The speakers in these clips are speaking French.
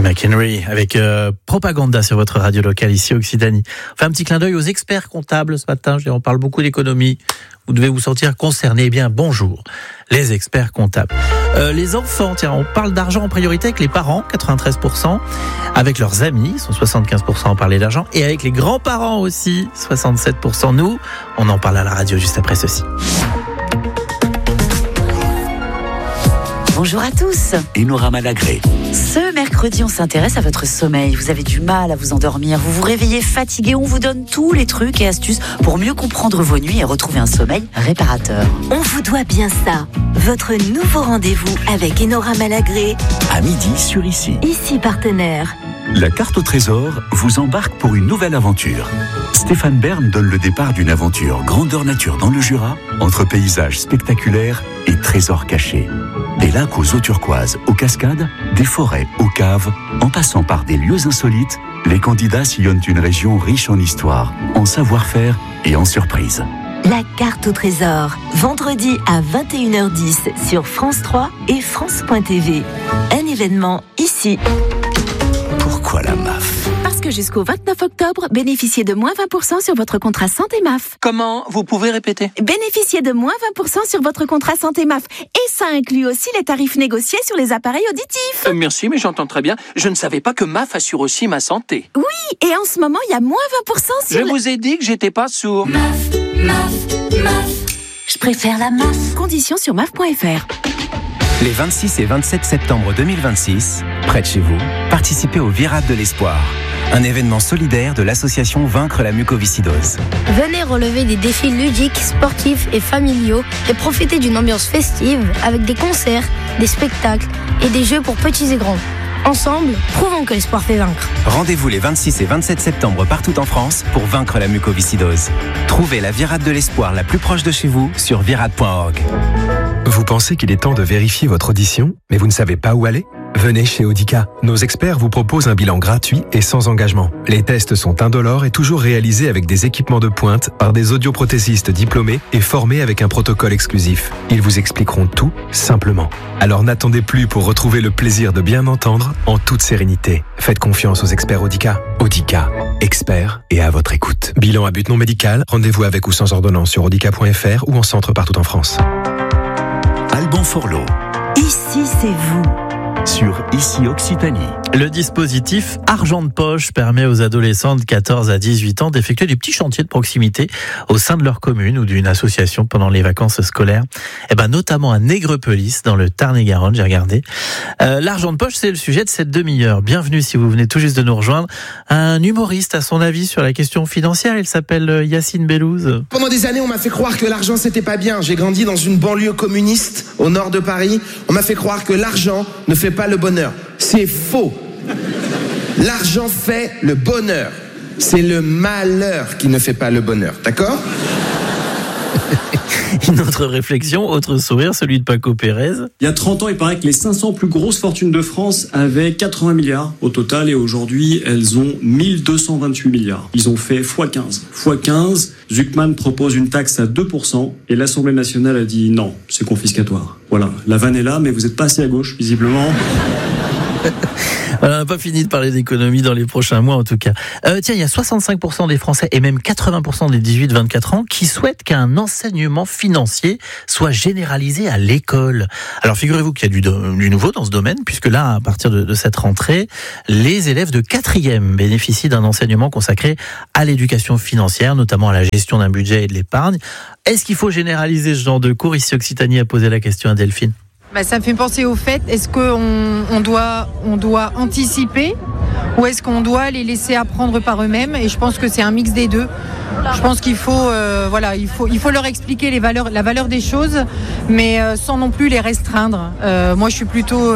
McHenry avec Propaganda sur votre radio locale ici Occitanie. On fait un petit clin d'œil aux experts comptables ce matin. On parle beaucoup d'économie. Vous devez vous sentir concerné. Eh bien, bonjour, les experts comptables. Les enfants, tiens, on parle d'argent en priorité avec les parents, 93%, avec leurs amis, ils sont 75% à parler d'argent, et avec les grands-parents aussi, 67%. Nous, on en parle à la radio juste après ceci. Bonjour à tous. Enora Malagré. Ce mercredi, on s'intéresse à votre sommeil. Vous avez du mal à vous endormir, vous vous réveillez fatigué. On vous donne tous les trucs et astuces pour mieux comprendre vos nuits et retrouver un sommeil réparateur. On vous doit bien ça. Votre nouveau rendez-vous avec Enora Malagré. À midi sur Ici. Ici partenaire. La carte au trésor vous embarque pour une nouvelle aventure. Stéphane Bern donne le départ d'une aventure grandeur nature dans le Jura, entre paysages spectaculaires et trésors cachés. Des lacs aux eaux turquoises, aux cascades, des forêts, aux caves, en passant par des lieux insolites, les candidats sillonnent une région riche en histoire, en savoir-faire et en surprises. La carte au trésor, vendredi à 21h10 sur France 3 et France.tv. Un événement ici. Pourquoi la MAF ? Parce que jusqu'au 29 octobre, bénéficiez de moins 20% sur votre contrat santé MAF. Comment ? Vous pouvez répéter ? Bénéficiez de moins 20% sur votre contrat santé MAF. Et ça inclut aussi les tarifs négociés sur les appareils auditifs. Merci, mais j'entends très bien. Je ne savais pas que MAF assure aussi ma santé. Oui, et en ce moment, il y a moins 20% sur... Je vous ai dit que j'étais pas sourd. MAF. Je préfère la MAF. Conditions sur MAF.fr. Les 26 et 27 septembre 2026, près de chez vous, participez au Virade de l'Espoir, un événement solidaire de l'association Vaincre la mucoviscidose. Venez relever des défis ludiques, sportifs et familiaux et profiter d'une ambiance festive avec des concerts, des spectacles et des jeux pour petits et grands. Ensemble, prouvons que l'espoir fait vaincre. Rendez-vous les 26 et 27 septembre partout en France pour vaincre la mucoviscidose. Trouvez la Virade de l'Espoir la plus proche de chez vous sur virade.org. Vous pensez qu'il est temps de vérifier votre audition, mais vous ne savez pas où aller ? Venez chez Audica. Nos experts vous proposent un bilan gratuit et sans engagement. Les tests sont indolores et toujours réalisés avec des équipements de pointe par des audioprothésistes diplômés et formés avec un protocole exclusif. Ils vous expliqueront tout simplement. Alors n'attendez plus pour retrouver le plaisir de bien entendre en toute sérénité. Faites confiance aux experts Audica. Audica, experts et à votre écoute. Bilan à but non médical, rendez-vous avec ou sans ordonnance sur audica.fr ou en centre partout en France. Alban Forlot. Ici, c'est vous. Sur Ici Occitanie. Le dispositif Argent de poche permet aux adolescents de 14 à 18 ans d'effectuer des petits chantiers de proximité au sein de leur commune ou d'une association pendant les vacances scolaires. Notamment à Nègrepelisse, dans le Tarn-et-Garonne, j'ai regardé. L'argent de poche, c'est le sujet de cette demi-heure. Bienvenue si vous venez tout juste de nous rejoindre. Un humoriste a son avis sur la question financière. Il s'appelle Yacine Bellouz. Pendant des années, on m'a fait croire que l'argent, c'était pas bien. J'ai grandi dans une banlieue communiste au nord de Paris. On m'a fait croire que l'argent ne fait pas le bonheur. C'est faux. L'argent fait le bonheur. C'est le malheur qui ne fait pas le bonheur. D'accord ? Une autre réflexion, autre sourire, celui de Paco Pérez. Il y a 30 ans, il paraît que les 500 plus grosses fortunes de France avaient 80 milliards au total et aujourd'hui, elles ont 1228 milliards. Ils ont fait x15. x15, Zuckman propose une taxe à 2% et l'Assemblée nationale a dit non, c'est confiscatoire. Voilà, la vanne est là, mais vous n'êtes pas assez à gauche, visiblement. On n'a pas fini de parler d'économie dans les prochains mois en tout cas. Tiens, il y a 65% des Français et même 80% des 18-24 ans qui souhaitent qu'un enseignement financier soit généralisé à l'école. Alors figurez-vous qu'il y a du nouveau dans ce domaine, puisque là, à partir de cette rentrée, les élèves de 4e bénéficient d'un enseignement consacré à l'éducation financière, notamment à la gestion d'un budget et de l'épargne. Est-ce qu'il faut généraliser ce genre de cours ? Ici Occitanie a posé la question à Delphine. Ça me fait penser au fait, est-ce qu'on doit anticiper ou est-ce qu'on doit les laisser apprendre par eux-mêmes ? Et je pense que c'est un mix des deux. Je pense qu'il faut, il faut leur expliquer la valeur des choses, mais sans non plus les restreindre. Moi, je suis plutôt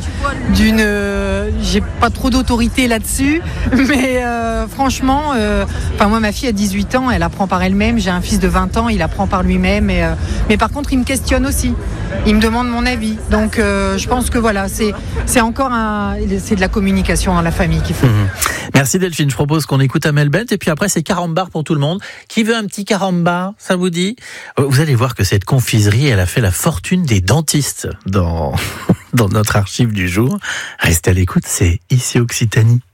j'ai pas trop d'autorité là-dessus, mais franchement, moi, ma fille a 18 ans, elle apprend par elle-même. J'ai un fils de 20 ans, il apprend par lui-même. Mais par contre, il me questionne aussi. Il me demande mon avis. Donc, je pense que c'est encore c'est de la communication dans la famille qu'il faut. Merci Delphine. Je propose qu'on écoute Amel Bent et puis après, c'est carambar pour tout le monde. Qui veut un petit carambar ? Ça vous dit ? Vous allez voir que cette confiserie, elle a fait la fortune des dentistes dans dans notre archive du jour. Restez à l'écoute, c'est ici Occitanie.